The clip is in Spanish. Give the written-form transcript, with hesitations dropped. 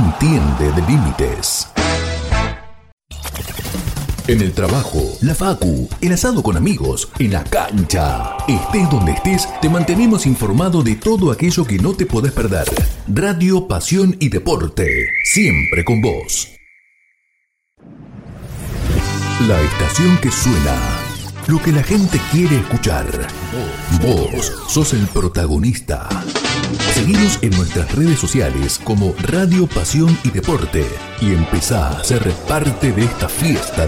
entiende de límites. En el trabajo, la facu, el asado con amigos, en la cancha. Estés donde estés, te mantenemos informado de todo aquello que no te podés perder. Radio, pasión y deporte, siempre con vos. La estación que suena, lo que la gente quiere escuchar. Vos sos el protagonista. Seguinos en nuestras redes sociales como Radio, Pasión y Deporte y empezá a ser parte de esta fiesta